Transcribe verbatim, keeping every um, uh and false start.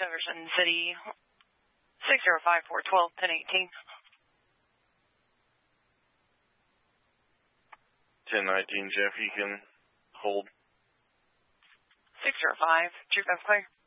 Jefferson City, six zero five four one two, ten eighteen. ten nineteen, Jeff, you can hold. six zero five, two five clear.